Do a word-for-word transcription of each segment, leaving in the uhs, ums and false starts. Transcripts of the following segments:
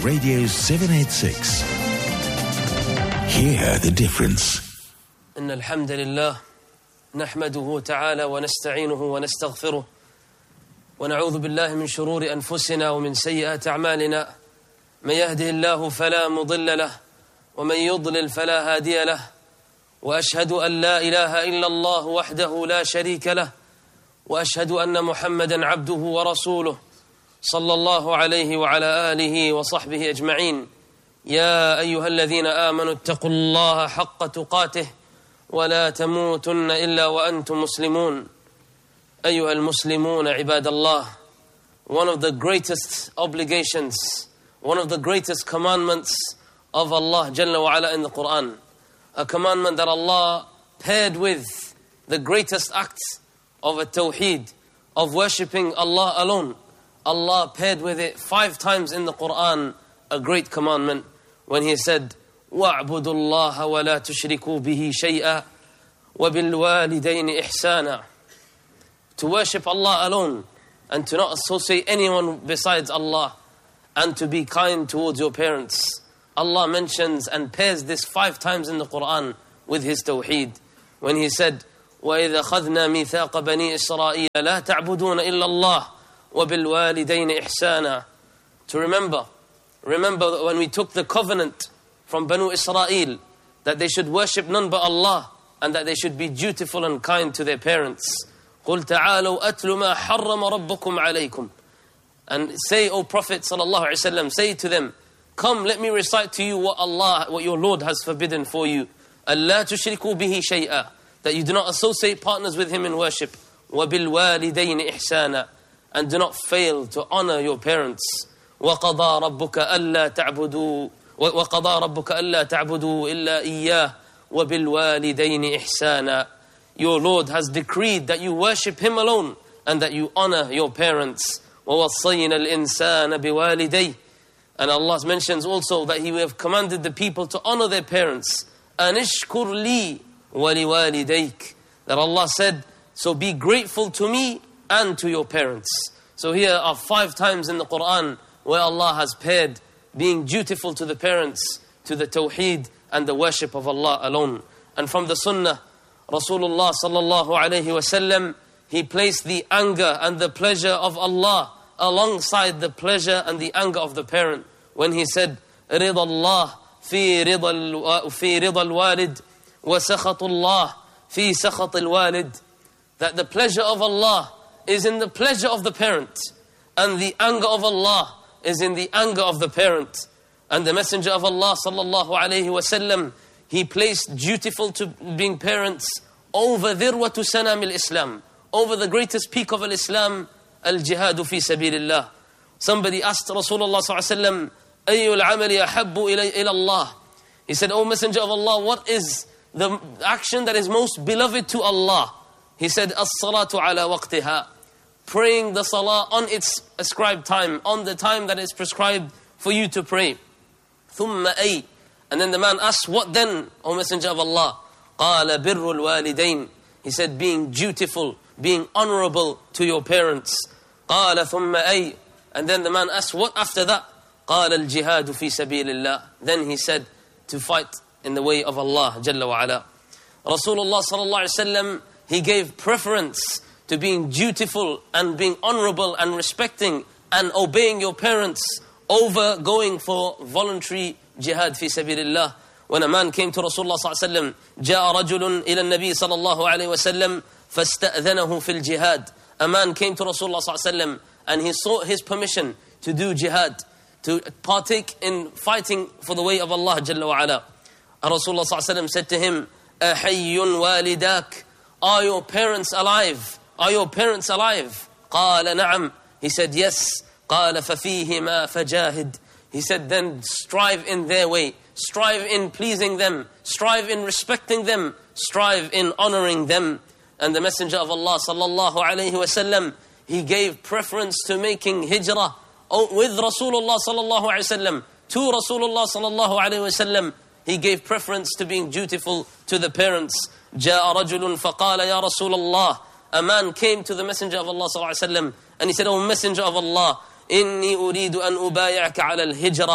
Radio seven eighty-six. Hear the difference. إن الحمد لله نحمده تعالى ونستعينه ونستغفره ونعوذ بالله من شرور أنفسنا ومن سيئات أعمالنا من يهده الله فلا مضل له ومن يضلل فلا هادي له وأشهد أن لا إله إلا الله وحده لا شريك له وأشهد أن محمدا عبده ورسوله صلى الله عليه وعلى آله وصحبه أجمعين. يا أيها الذين آمنوا اتقوا الله حق تقاته ولا تموتن إلا وأنتم مسلمون. أيها المسلمون عباد الله, one of the greatest obligations, one of the greatest commandments of Allah Jalla wa Ala in the Quran, a commandment that Allah paired with the greatest act of a tawheed, of worshipping Allah alone. Allah paired with it five times in the Quran, a great commandment, when He said, وَاعْبُدُوا اللَّهَ وَلَا تُشْرِكُوا بِهِ شَيْئًا وَبِالْوَالِدَيْنِ إِحْسَانًا. To worship Allah alone and to not associate anyone besides Allah, and to be kind towards your parents. Allah mentions and pairs this five times in the Quran with His tawheed, when He said, وَإِذَا خَذْنَا مِيثَاقَ بَنِي إِسْرَائِيلَ لَا تَعْبُدُونَ إِلَّا اللَّهِ وَبِالْوَالِدَيْنِ إِحْسَانًا. To remember, remember that when we took the covenant from Banu Israel, that they should worship none but Allah, and that they should be dutiful and kind to their parents. قُلْ تَعَالَوْا أَتْلُ مَا حَرَّمَ رَبُّكُمْ عَلَيْكُمْ. And say, O Prophet sallallahu alaihi wasallam, say to them, come, let me recite to you what Allah, what your Lord has forbidden for you. أَلَّا تُشْرِكُوا بِهِ شَيْئًا. That you do not associate partners with Him in worship. وَبِالْوَالِدَيْنِ إِحْسَانًا. And do not fail to honor your parents. وَقَضَى رَبُّكَ أَلَّا تَعْبُدُوا وَقَضَى رَبُّكَ أَلَّا تَعْبُدُوا إِلَّا إِيَّاهُ وَبِالْوَالِدَيْنِ إِحْسَانًا. Your Lord has decreed that you worship Him alone and that you honor your parents. وَوَصَّيْنَا الْإِنسَانَ بِوَالِدَيْهِ. And Allah mentions also that He will have commanded the people to honor their parents. أَنِشْكُرْ لِي وَلِوَالِدَيْكَ. That Allah said, so be grateful to me and to your parents. So here are five times in the Quran where Allah has paired being dutiful to the parents, to the tawheed and the worship of Allah alone. And from the sunnah, Rasulullah sallallahu alayhi wa sallam, He placed the anger and the pleasure of Allah alongside the pleasure and the anger of the parent, when He said, رِضَى اللَّهِ فِي رِضَى الْوَالِدِ وَسَخَطُ اللَّهِ فِي سَخَطِ الْوَالِدِ. That the pleasure of Allah is in the pleasure of the parent, and the anger of Allah is in the anger of the parent. And the Messenger of Allah sallallahu alayhi wa sallam, he placed dutiful to being parents over dhirwatu sanam al-Islam, over the greatest peak of al-Islam, al-jihadu fi sabilillah. Somebody asked Rasulullah sallallahu alayhi wa sallam, أَيُّ الْعَمَلِ أَحَبُّ إِلَى اللَّهِ. He said, O Messenger of Allah, what is the action that is most beloved to Allah? He said, as-salatu ala waqtiha. Praying the salah on its ascribed time, on the time that is prescribed for you to pray. ثُمَّ أَيْ. And then the man asked, what then, O Messenger of Allah? قَالَ بِرُّ الْوَالِدَيْنِ. He said, being dutiful, being honorable to your parents. قَالَ ثُمَّ أَيْ. And then the man asked, what after that? قَالَ الْجِهَادُ فِي سَبِيلِ اللَّهِ. Then he said, to fight in the way of Allah Jalla wa Ala. Rasulullah sallallahu alayhi wa sallam, he gave preference to being dutiful and being honorable and respecting and obeying your parents over going for voluntary jihad fi sabilillah. When a man came to Rasulullah sallallahu alayhi wa sallam, جاء رجل إلى النبي صلى الله عليه وسلم فاستأذنه في الجهاد. A man came to Rasulullah sallallahu alayhi wa sallam and he sought his permission to do jihad, to partake in fighting for the way of Allah Jalla wa Ala. And Rasulullah sallallahu alayhi wa sallam said to him, أَحَيٌّ وَالِدَاكَ. Are your parents alive? Are your parents alive? قال نعم. He said, yes. قال ففيهما فجاهد. He said, then strive in their way. Strive in pleasing them. Strive in respecting them. Strive in honoring them. And the Messenger of Allah sallallahu alayhi wa sallam, he gave preference to making hijrah with Rasulullah sallallahu alayhi wa sallam. To Rasulullah sallallahu alayhi wa sallam, he gave preference to being dutiful to the parents. جاء رجل فقال يا رسول الله. A man came to the Messenger of Allah sallallahu alayhi wa sallam and he said, O Messenger of Allah, إني أريد أن أبايعك على الهجرة.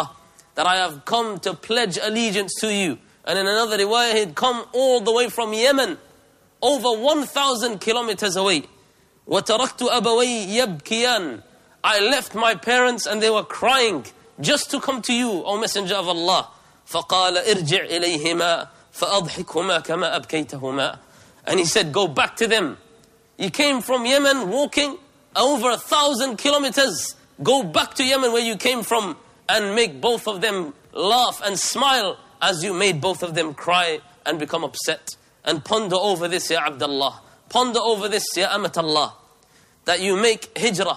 that I have come to pledge allegiance to you. And in another riwayah, he'd come all the way from Yemen, over one thousand kilometers away. وَتَرَكْتُ أَبَوَيْ يَبْكِيَانِ I left my parents and they were crying just to come to you, O Messenger of Allah. فَقَالَ إِرْجِعْ إِلَيْهِمَا فَأَضْحِكْهُمَا كَمَا أَبْكَيْتَهُمَا And he said, go back to them. You came from Yemen walking over a thousand kilometers. Go back to Yemen where you came from and make both of them laugh and smile as you made both of them cry and become upset. And ponder over this, Ya Abdullah. Ponder over this, Ya Amat Allah. That you make hijrah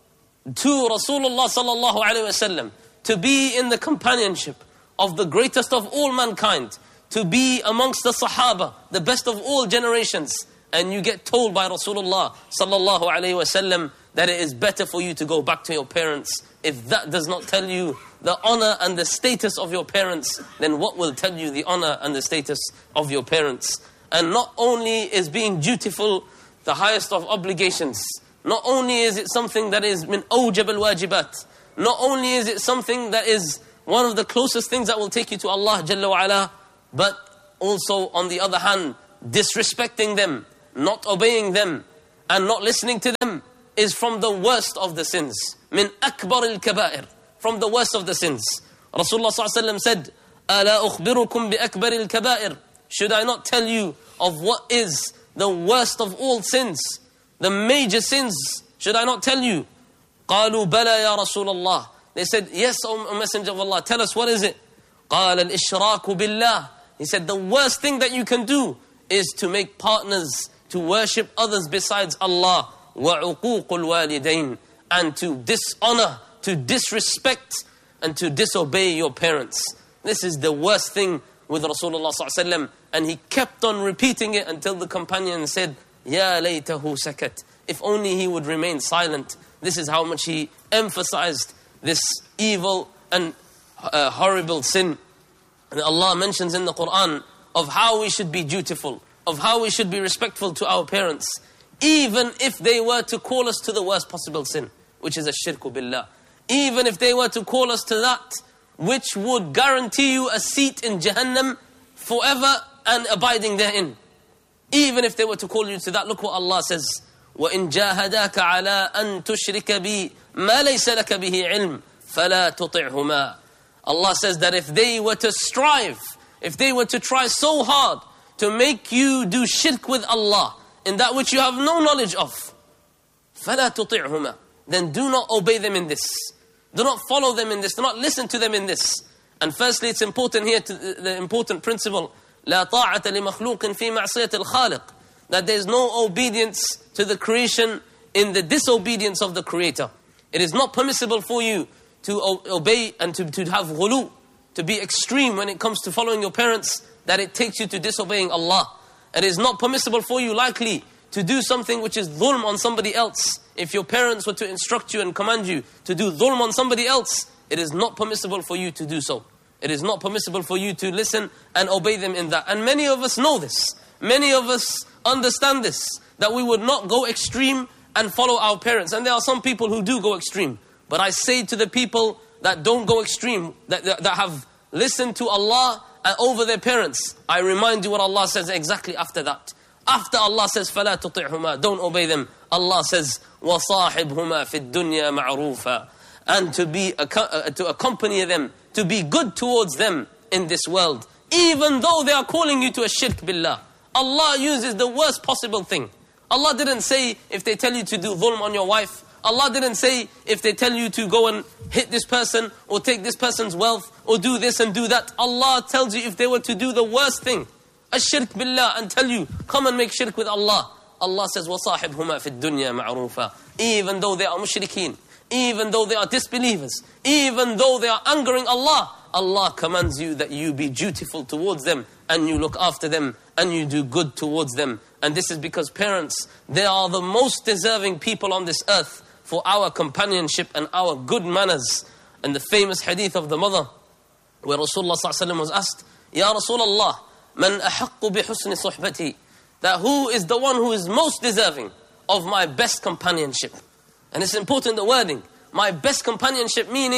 to Rasulullah sallallahu alayhi wasallam, to be in the companionship of the greatest of all mankind, to be amongst the Sahaba, the best of all generations, and you get told by Rasulullah sallallahu alayhi wasallam that it is better for you to go back to your parents. If that does not tell you the honor and the status of your parents, then what will tell you the honor and the status of your parents? And not only is being dutiful the highest of obligations, not only is it something that is min awjab al-wajibat, not only is it something that is one of the closest things that will take you to Allah Jalla wa Ala, but also on the other hand, disrespecting them, not obeying them, and not listening to them is from the worst of the sins. Min akbar al-kaba'ir, from the worst of the sins. Rasulullah sallallahu alaihi wasallam said, أَلَا أُخْبِرُكُمْ بِأَكْبَرِ الْكَبَائِرِ Should I not tell you of what is the worst of all sins? The major sins, should I not tell you? قَالُوا بَلَا يَا رَسُولَ اللَّهِ They said, yes, O Messenger of Allah, tell us, what is it? قَالَ الْإِشْرَاكُ بِاللَّهِ He said, the worst thing that you can do is to make partners, to worship others besides Allah. وَعُقُوقُ الْوَالِدَيْنِ And to dishonor, to disrespect, and to disobey your parents. This is the worst thing with Rasulullah sallallahu alaihi wasallam, and he kept on repeating it until the companion said, Ya laytahu sakat. If only he would remain silent. This is how much he emphasized this evil and uh, horrible sin. And Allah mentions in the Quran of how we should be dutiful, of how we should be respectful to our parents, even if they were to call us to the worst possible sin, which is ash-shirku billah. Even if they were to call us to that which would guarantee you a seat in Jahannam forever and abiding therein. Even if they were to call you to that, look what Allah says. وَإِن جَاهَدَاكَ عَلَىٰ أَن تُشْرِكَ بِي مَا لَيْسَ لَكَ بِهِ عِلْمٍ فَلَا تُطِعْهُمَا Allah says that if they were to strive, if they were to try so hard to make you do shirk with Allah in that which you have no knowledge of, فَلَا تُطِعْهُمَا Then do not obey them in this. Do not follow them in this. Do not listen to them in this. And firstly, it's important here, to the important principle, لا طاعة لمخلوق في معصية الخالق, that there is no obedience to the creation in the disobedience of the Creator. It is not permissible for you to obey and to, to have ghulu, to be extreme when it comes to following your parents, that it takes you to disobeying Allah. It is not permissible for you, likely, to do something which is dhulm on somebody else. If your parents were to instruct you and command you to do dhulm on somebody else, it is not permissible for you to do so. It is not permissible for you to listen and obey them in that. And many of us know this. Many of us understand this, that we would not go extreme and follow our parents. And there are some people who do go extreme. But I say to the people that don't go extreme, that, that, that have listened to Allah and over their parents, I remind you what Allah says exactly after that. After Allah says, فَلَا تُطِعْهُمَا Don't obey them. Allah says, وَصَاحِبْهُمَا فِي الدُّنْيَا مَعْرُوفًا And to be uh, to accompany them, to be good towards them in this world, even though they are calling you to a shirk billah. Allah uses the worst possible thing. Allah didn't say if they tell you to do dhulm on your wife. Allah didn't say if they tell you to go and hit this person or take this person's wealth or do this and do that. Allah tells you if they were to do the worst thing, ash-shirk billah, and tell you, come and make shirk with Allah. Allah says, وَصَاحِبْهُمَا فِي الدُّنْيَا مَعْرُوفًا Even though they are mushrikeen, even though they are disbelievers, even though they are angering Allah, Allah commands you that you be dutiful towards them and you look after them and you do good towards them. And this is because parents, they are the most deserving people on this earth for our companionship and our good manners. And the famous hadith of the mother, where Rasulullah sallallahu alaihi wasallam was asked, Ya Rasulullah, man ahaqqu bi husni suhbati, that who is the one who is most deserving of my best companionship? And it's important, the wording, my best companionship, meaning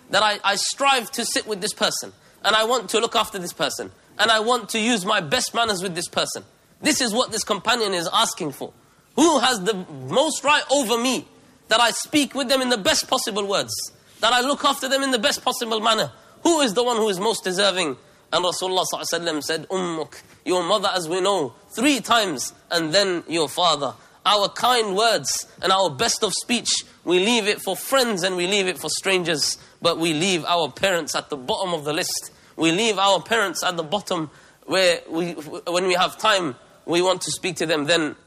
that I, I strive to sit with this person, and I want to look after this person, and I want to use my best manners with this person. This is what this companion is asking for. Who has the most right over me? That I speak with them in the best possible words, that I look after them in the best possible manner. Who is the one who is most deserving? And Rasulullah ﷺ said, Ummuk, your mother, as we know, three times, and then your father. Our kind words and our best of speech, we leave it for friends and we leave it for strangers, but we leave our parents at the bottom of the list. We leave our parents at the bottom, where we, when we have time, we want to speak to them then.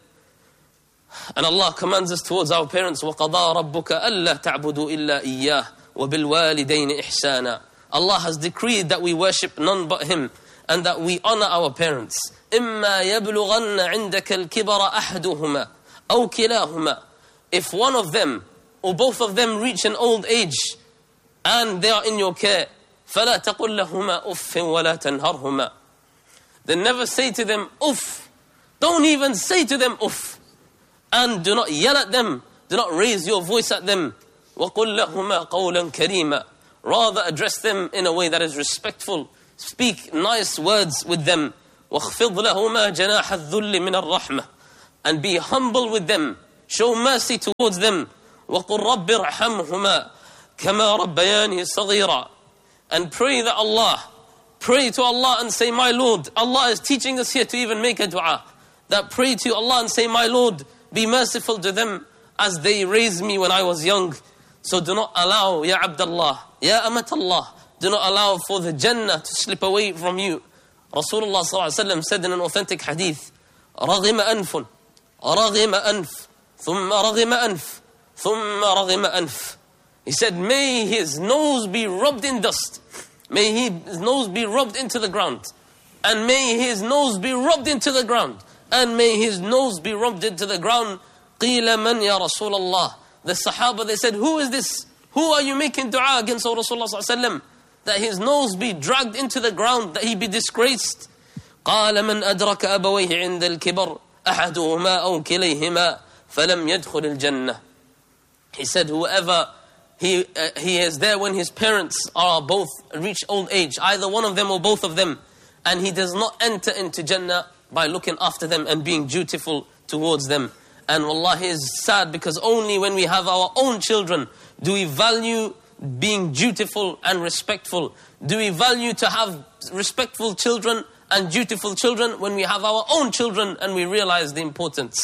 And Allah commands us towards our parents, وَقَضَى رَبُّكَ أَلَّا تَعْبُدُوا إِلَّا إِيَّاهُ وَبِالْوَالِدَيْنِ إِحْسَانًا. Allah has decreed that we worship none but Him, and that we honor our parents. إِمَّا يَبْلُغَنَّ عِنْدَكَ الْكِبَرَ أَحْدُهُمَا أَوْ كِلَاهُمَا. If one of them, or both of them, reach an old age, and they are in your care, فَلَا تَقُلْ لَهُمَا أُفٍّ وَلَا تَنْهَرْهُمَا. Then never say to them, uff. Don't even say to them, uff. And do not yell at them. Do not raise your voice at them. وَقُلْ لَهُمَا قَوْلًا كَرِيمًا. Rather address them in a way that is respectful. Speak nice words with them. وَاخْفِضْ لَهُمَا جَنَاحَ الذُّلِّ مِنَ الرَّحْمَةِ. And be humble with them. Show mercy towards them. وَقُلْ رَبِّ ارْحَمْهُمَا كَمَا رَبَّيَانِي صَغِيرًا. And pray that Allah, pray to Allah and say, my Lord. Allah is teaching us here to even make a dua. That pray to Allah and say, my Lord, be merciful to them as they raised me when I was young. So do not allow, Ya Abdullah, Ya Amatallah, do not allow for the Jannah to slip away from you. Rasulullah sallallahu alaihi wasallam said in an authentic hadith, رَغِمَ أَنْفٌ رَغِمَ أَنْفٌ ثُمَّ رَغِمَ أَنْفٌ ثُمَّ رَغِمَ أَنْفٌ. He said, may his nose be rubbed in dust. May his nose be rubbed into the ground. And may his nose be rubbed into the ground. And may his nose be rubbed into the ground. قِيلَ مَنْ يَا رَسُولَ اللَّهِ. The Sahaba, they said, who is this? Who are you making dua against, O Rasulullah sallallahu alaihi wasallam? That his nose be dragged into the ground, that he be disgraced. قَالَ مَنْ أَدْرَكَ أَبَوَيْهِ عِنْدَ الْكِبَرِ أَحَدُهُمَا أَوْ كِلَيْهِمَا فَلَمْ يَدْخُلِ الْجَنَّةِ. He said, whoever he uh, he is there when his parents are both reach old age, either one of them or both of them, and he does not enter into Jannah by looking after them and being dutiful towards them. And wallahi, is sad, because only when we have our own children do we value being dutiful and respectful. Do we value to have respectful children and dutiful children when we have our own children and we realize the importance.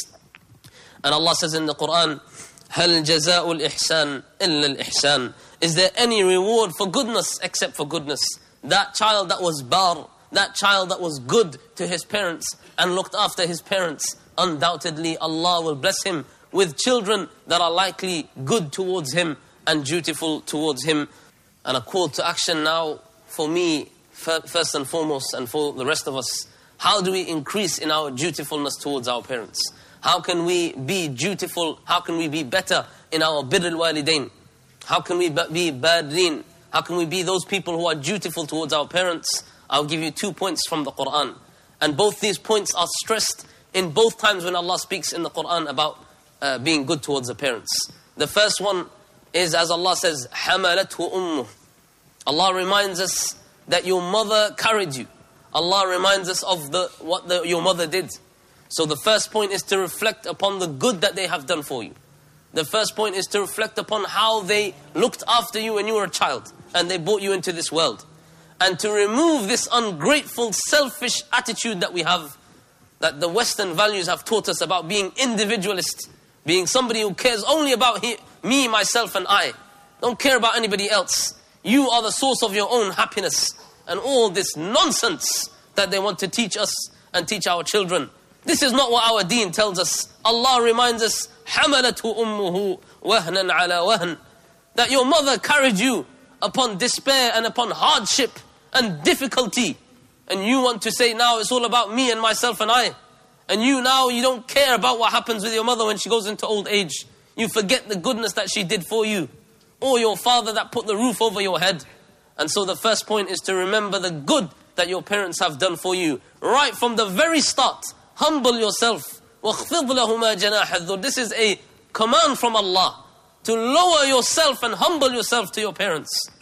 And Allah says in the Quran, هَلْ جَزَاءُ الْإِحْسَانِ إِلَّا الْإِحْسَانِ. Is there any reward for goodness except for goodness? That child that was bar, that child that was good to his parents and looked after his parents, undoubtedly Allah will bless him with children that are likely good towards him and dutiful towards him. And a call to action now for me, first and foremost, and for the rest of us. How do we increase in our dutifulness towards our parents? How can we be dutiful? How can we be better in our birr al-walidain? How can we be barrin? How can we be those people who are dutiful towards our parents? I'll give you two points from the Quran. And both these points are stressed in both times when Allah speaks in the Quran about uh, being good towards the parents. The first one is, as Allah says, حَمَلَتْهُ أُمُّهُ. Allah reminds us that your mother carried you. Allah reminds us of the what the, your mother did. So the first point is to reflect upon the good that they have done for you. The first point is to reflect upon how they looked after you when you were a child and they brought you into this world. And to remove this ungrateful, selfish attitude that we have, that the Western values have taught us about being individualist, being somebody who cares only about he, me, myself and I. Don't care about anybody else. You are the source of your own happiness. And all this nonsense that they want to teach us and teach our children. This is not what our deen tells us. Allah reminds us, حَمَلَتْهُ أُمُّهُ وَهْنًا عَلَى وَهْنٍ. That your mother carried you upon despair and upon hardship and difficulty. And you want to say now it's all about me and myself and I. And you now, you don't care about what happens with your mother when she goes into old age. You forget the goodness that she did for you. Or your father that put the roof over your head. And so the first point is to remember the good that your parents have done for you. Right from the very start. Humble yourself. وَاخْفِضْ لَهُمَا جَنَاحَ الذُّلِّ. This is a command from Allah. To lower yourself and humble yourself to your parents.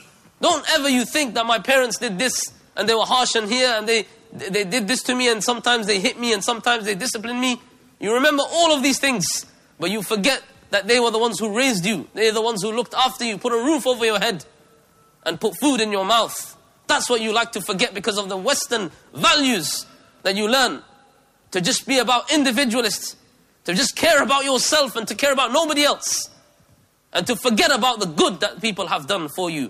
Don't ever you think that my parents did this and they were harsh and here and they, they did this to me and sometimes they hit me and sometimes they disciplined me. You remember all of these things, but you forget that they were the ones who raised you. They're the ones who looked after you, put a roof over your head and put food in your mouth. That's what you like to forget because of the Western values that you learn. To just be about individualists, to just care about yourself and to care about nobody else. And to forget about the good that people have done for you.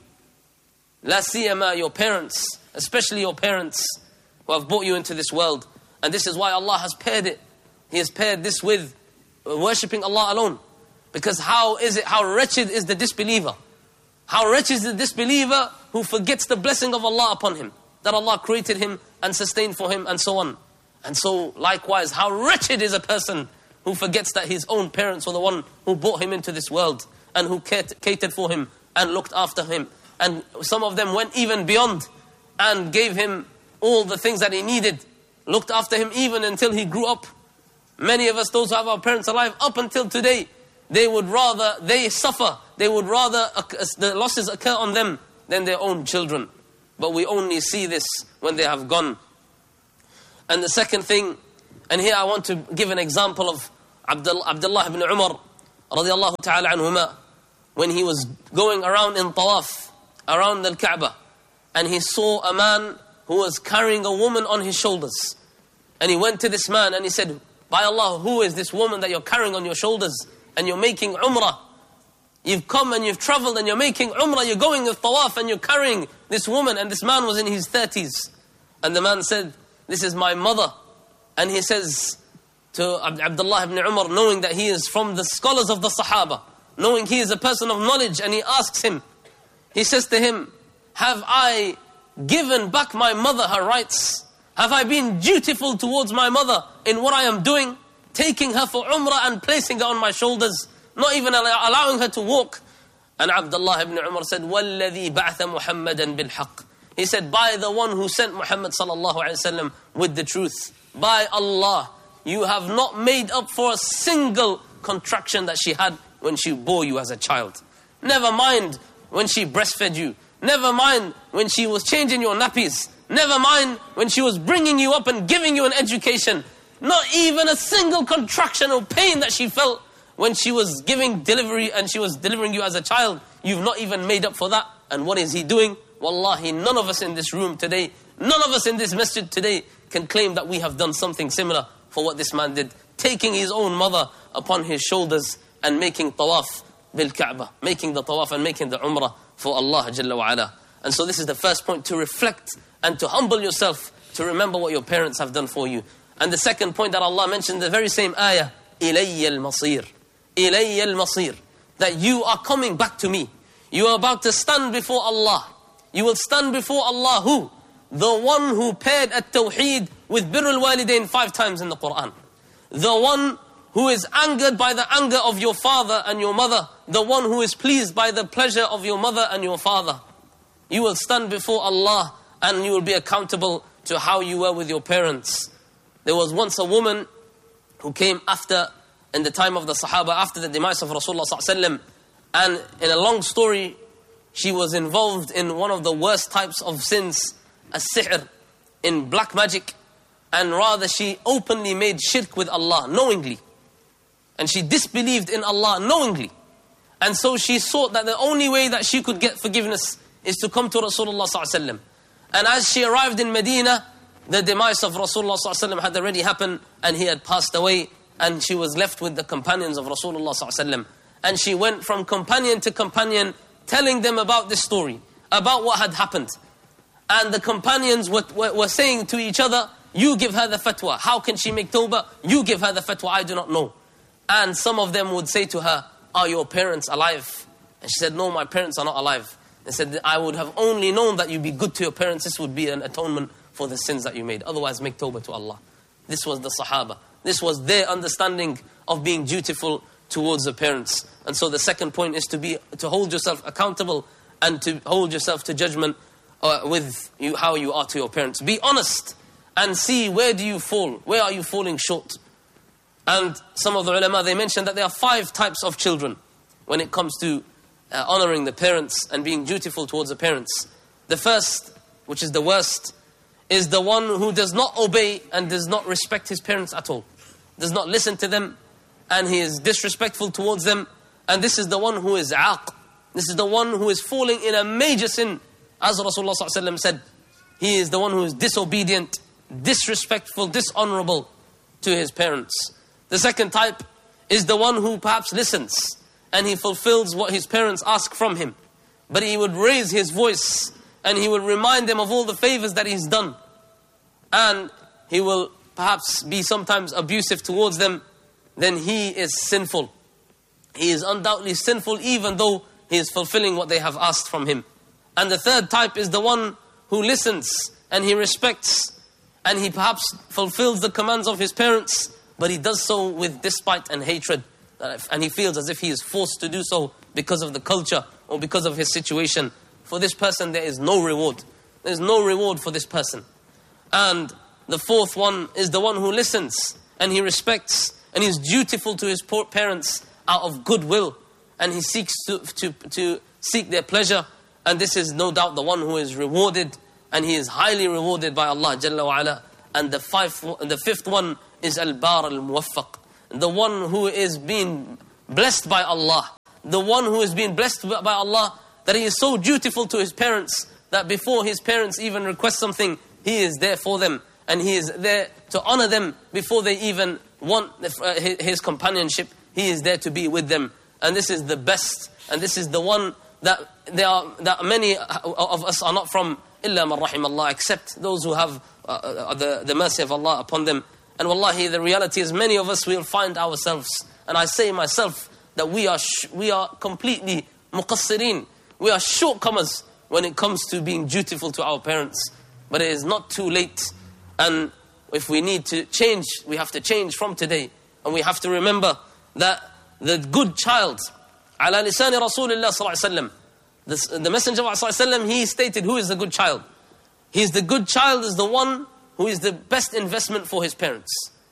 La siyama, your parents, especially your parents who have brought you into this world. And this is why Allah has paired it. He has paired this with worshipping Allah alone. Because how is it, how wretched is the disbeliever? How wretched is the disbeliever who forgets the blessing of Allah upon him. That Allah created him and sustained for him and so on. And so likewise, how wretched is a person who forgets that his own parents were the one who brought him into this world. And who catered for him and looked after him. And some of them went even beyond and gave him all the things that he needed. Looked after him even until he grew up. Many of us, those who have our parents alive, up until today, they would rather, they suffer. They would rather, the losses occur on them than their own children. But we only see this when they have gone. And the second thing, and here I want to give an example of Abdullah, Abdullah ibn Umar, radiallahu ta'ala anhuma, when he was going around in tawaf, around the Kaaba, and he saw a man who was carrying a woman on his shoulders. And he went to this man and he said, by Allah, who is this woman that you're carrying on your shoulders and you're making umrah? You've come and you've traveled and you're making umrah, you're going with tawaf and you're carrying this woman. And this man was in his thirties. And the man said, this is my mother. And he says to Abdullah ibn Umar, knowing that he is from the scholars of the Sahaba, knowing he is a person of knowledge, and he asks him, he says to him, have I given back my mother her rights? Have I been dutiful towards my mother in what I am doing? Taking her for umrah and placing her on my shoulders, not even allowing her to walk. And Abdullah ibn Umar said, وَالَّذِي بَعْثَ مُحَمَّدًا بِالْحَقِّ. He said, by the one who sent Muhammad sallallahu alayhi wa sallam with the truth. By Allah, you have not made up for a single contraction that she had when she bore you as a child. Never mind when she breastfed you. Never mind when she was changing your nappies. Never mind when she was bringing you up and giving you an education. Not even a single contraction or pain that she felt when she was giving delivery and she was delivering you as a child. You've not even made up for that. And what is he doing? Wallahi, none of us in this room today, none of us in this masjid today can claim that we have done something similar for what this man did. Taking his own mother upon his shoulders and making tawaf bil Kaaba, making the tawaf and making the umrah for Allah Jalla wa Ala. And so this is the first point, to reflect and to humble yourself, to remember what your parents have done for you. And the second point that Allah mentioned in the very same ayah, إِلَيَّ الْمَصِيرِ إِلَيَّ الْمَصِيرِ, that you are coming back to me. You are about to stand before Allah. You will stand before Allah who? The one who paired at-tawheed with birrul walidain five times in the Quran. The one who is angered by the anger of your father and your mother. The one who is pleased by the pleasure of your mother and your father. You will stand before Allah and you will be accountable to how you were with your parents. There was once a woman who came after, in the time of the Sahaba, after the demise of Rasulullah sallallahu alaihi wasallam, and in a long story, she was involved in one of the worst types of sins, as-sihr, in black magic, and rather she openly made shirk with Allah, knowingly. And she disbelieved in Allah knowingly. And so she thought that the only way that she could get forgiveness is to come to Rasulullah sallallahu alaihi wasallam. And as she arrived in Medina, the demise of Rasulullah sallallahu alaihi wasallam had already happened, and he had passed away, and she was left with the companions of Rasulullah sallallahu alaihi wasallam. And she went from companion to companion, telling them about this story, about what had happened. And the companions were, were, were saying to each other, you give her the fatwa. How can she make tawbah? You give her the fatwa, I do not know. And some of them would say to her, are your parents alive? And she said, no, my parents are not alive. They said, I would have only known that you'd be good to your parents. This would be an atonement for the sins that you made. Otherwise, make tawbah to Allah. This was the Sahaba. This was their understanding of being dutiful towards the parents. And so the second point is to be to hold yourself accountable and to hold yourself to judgment uh, with you, how you are to your parents. Be honest and see where do you fall, where are you falling short. And some of the ulama, they mentioned that there are five types of children when it comes to uh, honoring the parents and being dutiful towards the parents. The first, which is the worst, is the one who does not obey and does not respect his parents at all. Does not listen to them, and he is disrespectful towards them. And this is the one who is aq. This is the one who is falling in a major sin. As Rasulullah sallallahu alaihi wasallam said, he is the one who is disobedient, disrespectful, dishonorable to his parents. The second type is the one who perhaps listens and he fulfills what his parents ask from him. But he would raise his voice and he will remind them of all the favors that he's done. And he will perhaps be sometimes abusive towards them. Then he is sinful. He is undoubtedly sinful even though he is fulfilling what they have asked from him. And the third type is the one who listens and he respects and he perhaps fulfills the commands of his parents, but he does so with despite and hatred. And he feels as if he is forced to do so because of the culture or because of his situation. For this person, there is no reward. There is no reward for this person. And the fourth one is the one who listens and he respects and he is dutiful to his poor parents out of goodwill. And he seeks to, to, to seek their pleasure. And this is no doubt the one who is rewarded. And he is highly rewarded by Allah Jalla wa Ala. And the, five, the fifth one is Al-Bar Al-Muwaffaq. The one who is being blessed by Allah. The one who is being blessed by Allah, that he is so dutiful to his parents, that before his parents even request something, he is there for them. And he is there to honor them before they even want his companionship. He is there to be with them. And this is the best. And this is the one that there are that many of us are not from, illa man rahim Allah, except those who have uh, the, the mercy of Allah upon them. And wallahi, the reality is many of us will find ourselves, and I say myself, that we are sh we are completely muqassirin. We are shortcomers when it comes to being dutiful to our parents. But it is not too late. And if we need to change, we have to change from today. And we have to remember that the good child, ala lisani Rasulullah sallallahu alaihi wasallam, the Messenger of Allah sallallahu alaihi wasallam, he stated, who is the good child? He is the good child is the one who is the best investment for his parents.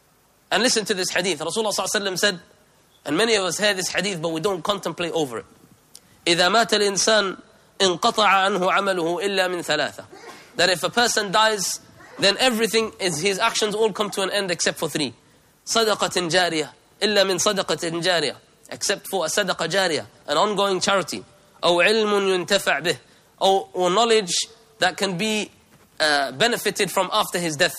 And listen to this hadith. Rasulullah sallallahu alaihi wasallam said, and many of us hear this hadith, but we don't contemplate over it. إِذَا مَاتَ الْإِنسَانِ انْقَطَعَ عَنْهُ عَمَلُهُ إِلَّا مِنْ ثَلَاثَةٍ. That if a person dies, then everything is, his actions all come to an end except for three. صَدَقَةٍ جَارِيَةٍ إِلَّا مِنْ صَدَقَةٍ جَارِيَةٍ. Except for a sadaqah jariyah, an ongoing charity. أو علم ينتفع به. Or, or knowledge that can be uh, benefited from after his death.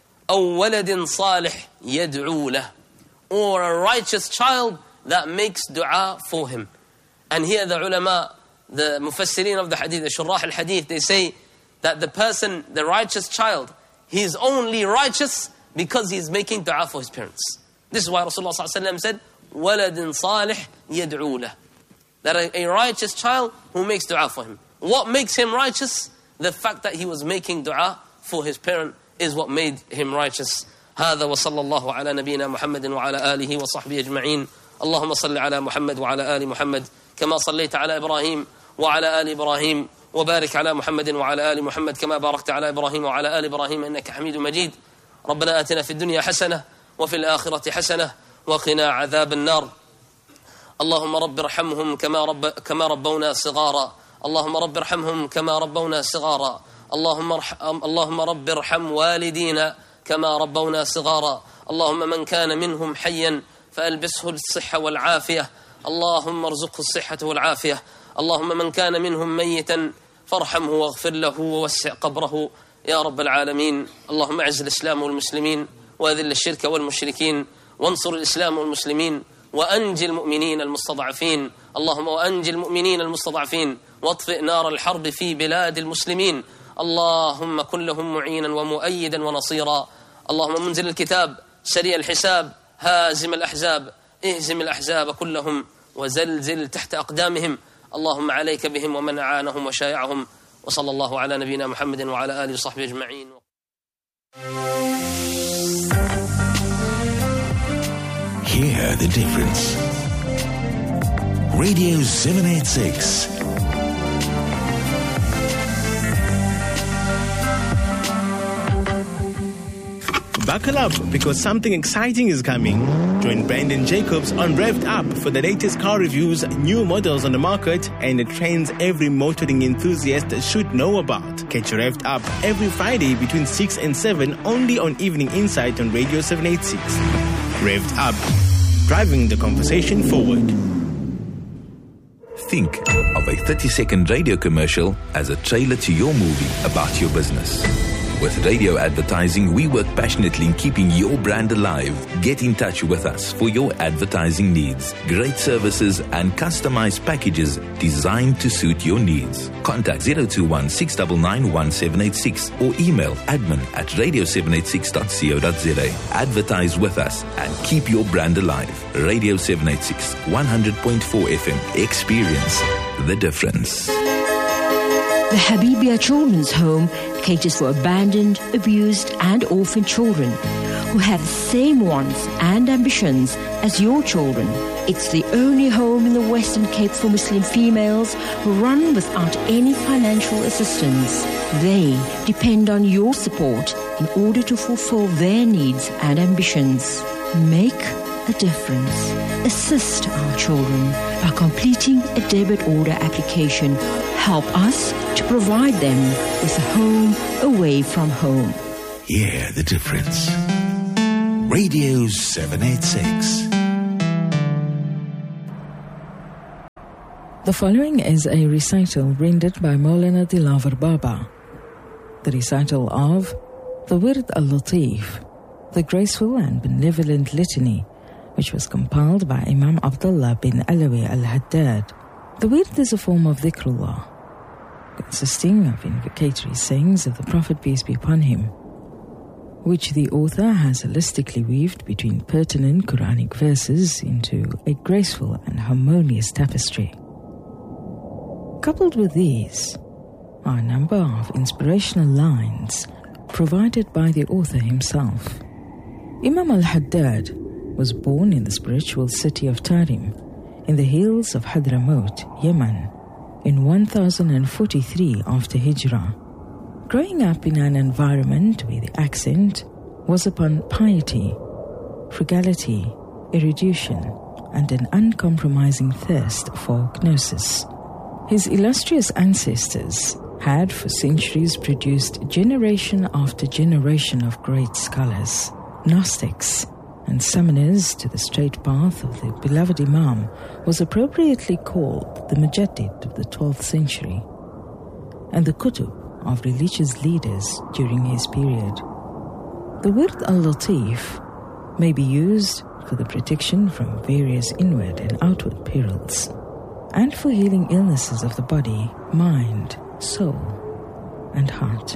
أو ولد صالح يدعو له. Or a righteous child that makes dua for him. And here the ulama, the mufassirin of the hadith, the shurrah al-hadith, they say that the person, the righteous child, he is only righteous because he is making dua for his parents. This is why Rasulullah sallallahu alaihi wasallam said, وَلَدٍ صَالِحٍ يَدْعُو لَهُ. That a, a righteous child who makes dua for him. What makes him righteous? The fact that he was making dua for his parent is what made him righteous. هذا وصلى الله على نبينا محمد وعلى آله وصحبه أجمعين. اللهم صل على محمد وعلى آل محمد كما صليت على إبراهيم وعلى آل إبراهيم وبارك على محمد وعلى آل محمد كما باركت على إبراهيم وعلى آل إبراهيم إنك حميد مجيد. ربنا آتنا في الدنيا حسنة وفي الآخرة حسنة وقنا عذاب النار. اللهم رب ارحمهم كما رب كما ربونا صغارا. اللهم رب ارحمهم كما ربونا صغارا. اللهم ارحم اللهم رب ارحم والدينا كما ربونا صغارا. اللهم من كان منهم حيا فألبسه الصحة والعافية. اللهم ارزقه الصحة والعافية. اللهم من كان منهم ميتا فارحمه واغفر له ووسع قبره يا رب العالمين. اللهم اعز الإسلام والمسلمين وأذل الشرك والمشركين وانصر الإسلام والمسلمين وأنجي المؤمنين المستضعفين. اللهم وأنجي المؤمنين المستضعفين واطفئ نار الحرب في بلاد المسلمين. اللهم كن لهم معينا ومؤيدا ونصيرا. اللهم منزل الكتاب سريع الحساب هازم الأحزاب اهزم الأحزاب كلهم وزلزل تحت أقدامهم. اللهم عليك بهم ومن أعانهم وشايعهم. وصلى الله على نبينا محمد وعلى آله وصحبه أجمعين. Hear the difference. Radio seven eighty-six. Buckle up because something exciting is coming. Join Brandon Jacobs on Revved Up for the latest car reviews, new models on the market, and the trends every motoring enthusiast should know about. Catch Revved Up every Friday between six and seven only on Evening Insight on Radio seven eighty-six. Revved Up, driving the conversation forward. Think of a thirty-second radio commercial as a trailer to your movie about your business. With radio advertising, we work passionately in keeping your brand alive. Get in touch with us for your advertising needs. Great services and customized packages designed to suit your needs. Contact zero two one, six nine nine, one seven eight six or email admin at radio seven eighty-six dot co dot za. Advertise with us and keep your brand alive. Radio seven eighty-six, one hundred point four F M. Experience the difference. The Habibia Children's Home caters for abandoned, abused and orphan children who have the same wants and ambitions as your children. It's the only home in the Western Cape for Muslim females who run without any financial assistance. They depend on your support in order to fulfill their needs and ambitions. Make a difference. Assist our children by completing a debit order application. Help us to provide them with a home away from home. Hear the difference. Radio seven eighty-six. The following is a recital rendered by Maulana Dilaver Baba. The recital of the Wird al-Latif, the graceful and benevolent litany, which was compiled by Imam Abdullah bin Alawi al-Haddad. The Wird is a form of dhikrullah, consisting of invocatory sayings of the Prophet, peace be upon him, which the author has holistically weaved between pertinent Quranic verses into a graceful and harmonious tapestry. Coupled with these are a number of inspirational lines provided by the author himself. Imam al-Haddad was born in the spiritual city of Tarim, in the hills of Hadramaut, Yemen, in one thousand forty-three after Hijrah. Growing up in an environment where the accent was upon piety, frugality, erudition, and an uncompromising thirst for gnosis, his illustrious ancestors had for centuries produced generation after generation of great scholars, Gnostics, and summoners to the straight path of the beloved Imam was appropriately called the Mujaddid of the twelfth century and the Kutub of religious leaders during his period. The Wird al-Latif may be used for the protection from various inward and outward perils and for healing illnesses of the body, mind, soul, and heart.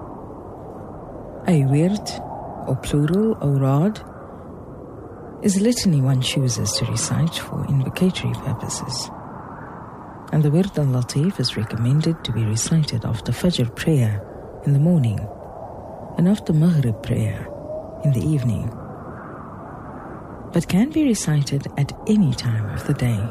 A Wird, or plural Awrad, is a litany one chooses to recite for invocatory purposes. And the Wird al-Latif is recommended to be recited after Fajr prayer in the morning and after Maghrib prayer in the evening, but can be recited at any time of the day.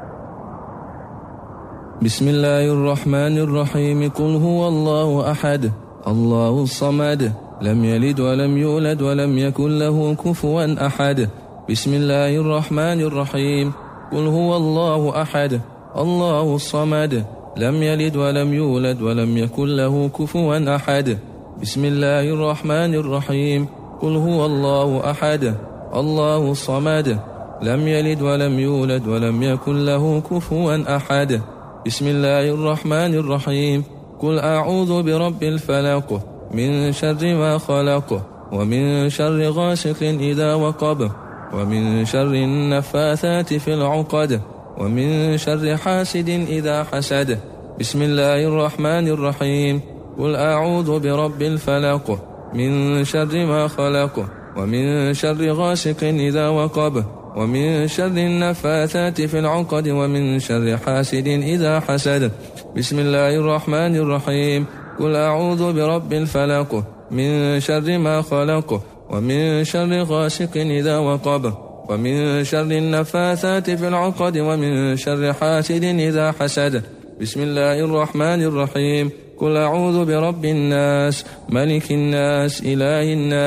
Bismillahir Rahmanir Rahim. Qul huwa Allahu ahad, Allahu samad, lam yalid wa lam yulad wa lam yakul lahu kufuwan ahad. Bismillahir Rahmanir Rahim. Qul huwa Allahu ahad, Allahu samad, lam yalid wa lam yulad wa lam yakul lahu kufuwan ahad. Bismillahir Rahmanir Rahim. Qul huwa Allahu ahad, Allahu samad, lam yalid wa lam yulad wa lam yakul lahu kufuwan ahad. Bismillahir Rahmanir Rahim. Qul a'udhu bi rabbil falaq, min sharri ma khalaq, wa min sharri ghasiqin idha waqab, wa min sharri an-naffathati fil 'uqad, wa min sharri hasidin idha hasad. Bismillahir Rahmanir Rahim. Qul a'udhu bi rabbil falaq, min sharri ma khalaq, wa min sharri ghasiqin idha waqab, wa min sharri an-naffathati fil 'uqad, wa min sharri hasidin idha hasad. Bismillahir Rahmanir Rahim. Qul a'udhu bi rabbil falaq, min sharri ma khalaq, wa min sharri ghasiqin idha waqab, wa min sharri an-naffathati fil 'uqad, wa min sharri hasidin idha hasad. Bismillahir Rahmanir Rahim. Qul a'udhu bi rabbin nas, malikin nas, ilahin nas,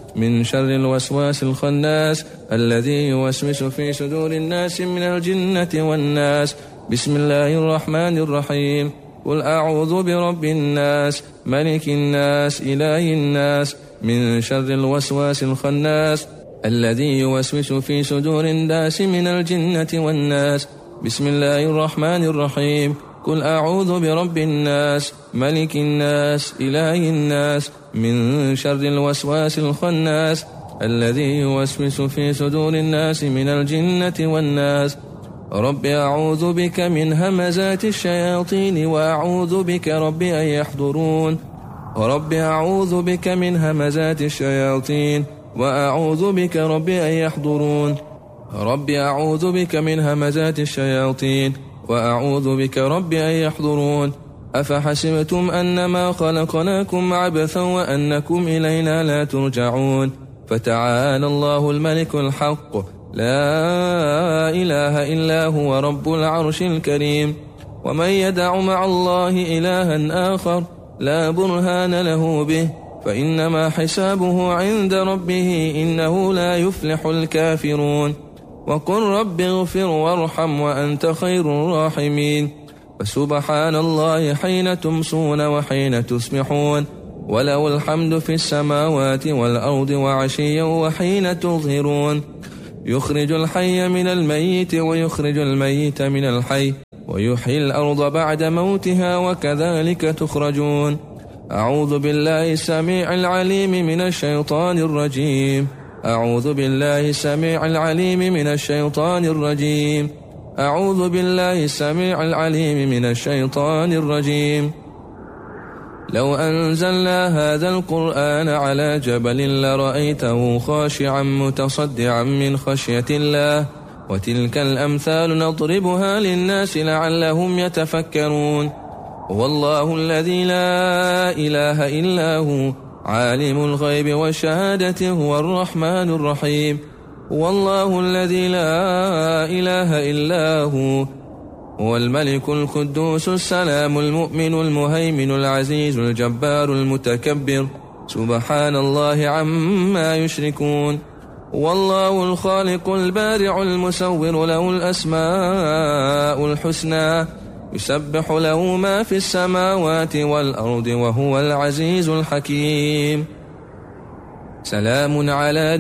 من شر الوسواس الخناس الذي يوسوس في صدور الناس من الجنة والناس. بسم الله الرحمن الرحيم. قل أعوذ برب الناس ملك الناس إله الناس من شر الوسواس الخناس الذي يوسوس في صدور الناس من الجنة والناس. بسم الله الرحمن الرحيم. قل أعوذ برب الناس ملك الناس إله الناس من شر الوسواس الخناس الذي يوسوس في صدور الناس من الجنة والناس. رب أعوذ بك من همزات الشياطين وأعوذ بك رب أن يحضرون. رب أعوذ بك من همزات الشياطين وأعوذ بك رب أن يحضرون. رب أعوذ بك من همزات الشياطين وأعوذ بك رب أن يحضرون. أفحسبتم أنما خلقناكم عبثا وأنكم إلينا لا ترجعون. فتعالى الله الملك الحق لا إله إلا هو رب العرش الكريم. ومن يدع مع الله إلها آخر لا برهان له به فإنما حسابه عند ربه إنه لا يفلح الكافرون. وقل رب اغفر وارحم وأنت خير الراحمين. فسبحان الله حين تمسون وحين تصبحون وله الحمد في السماوات والأرض وعشيا وحين تظهرون. يخرج الحي من الميت ويخرج الميت من الحي ويحيي الأرض بعد موتها وكذلك تخرجون. أعوذ بالله السميع العليم من الشيطان الرجيم. أعوذ بالله السميع العليم من الشيطان الرجيم. أعوذ بالله السميع العليم من الشيطان الرجيم. لو أنزلنا هذا القرآن على جبل لرأيته خاشعا متصدعا من خشية الله وتلك الأمثال نضربها للناس لعلهم يتفكرون. والله الذي لا إله إلا هو عالم الغيب والشهادة هو الرحمن الرحيم. والله الذي لا إله إلا هو هو الملك القدوس السلام المؤمن المهيمن العزيز الجبار المتكبر سبحان الله عما يشركون. والله الخالق البارع المصور له الأسماء الحسنى يسبح له ما في السماوات والأرض وهو العزيز الحكيم. سلام على